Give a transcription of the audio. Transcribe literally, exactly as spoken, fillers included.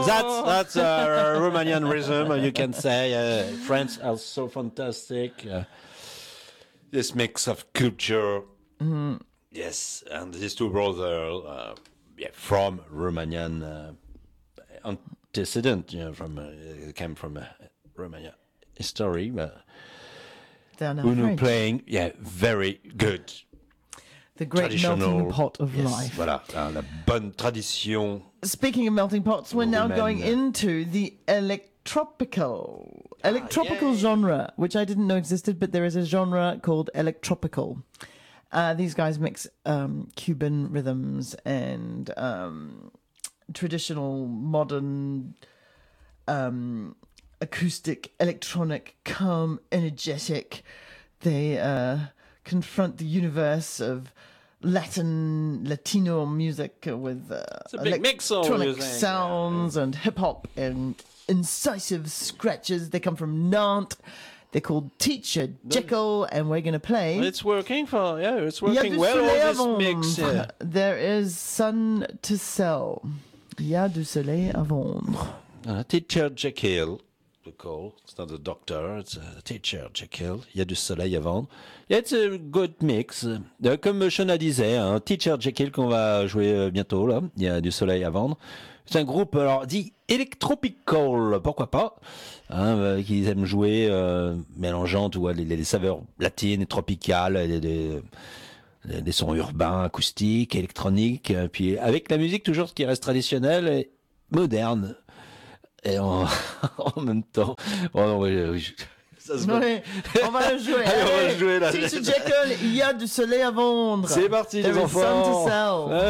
that's that's a Romanian rhythm, you can say. Uh, France are so fantastic. Uh, this mix of culture. Mm-hmm. Yes, and these two brothers, uh, yeah, from Romanian uh, antecedent, you know, from uh, came from uh, Romania history, but who knew playing, yeah, very good. The great melting pot of yes, life. Voilà, hein, la bonne tradition. Speaking of melting pots, we're now Women. going into the electropical, electropical yay. genre, which I didn't know existed, but there is a genre called electropical. Uh, these guys mix um, Cuban rhythms and um, traditional, modern, um, acoustic, electronic, calm, energetic. They uh, confront the universe of Latin, Latino music with uh, It's a big mix of electronic music. sounds and hip hop and incisive scratches. They come from Nantes. They're called Teacher Jekyll, and we're going to play. It's working for yeah, it's Il y a working du well. soleil à All this mix. vendre. Yeah. There is sun to sell. Il y a du soleil à vendre. Uh, Teacher Jekyll, we call. It's not a doctor, it's a Teacher Jekyll. Il y a du soleil à vendre. Yeah, it's a good mix. Uh, comme Shona disait, un Teacher Jekyll qu'on va jouer euh, bientôt là. Il y a du soleil à vendre. C'est un groupe alors dit electropical, pourquoi pas, hein, euh, qui aiment jouer euh, mélangeant tu vois, les, les saveurs latines et tropicales, les, les, les, les sons urbains, acoustiques, électroniques, euh, puis avec la musique toujours ce qui reste traditionnel et moderne. Et en, en même temps, bon, oui, oui, ça se Oui, on va le jouer. Allez, on va le jouer là. Teacher Jekyll, il y a du soleil à vendre. C'est parti There les is enfants. sun to sell. Ouais.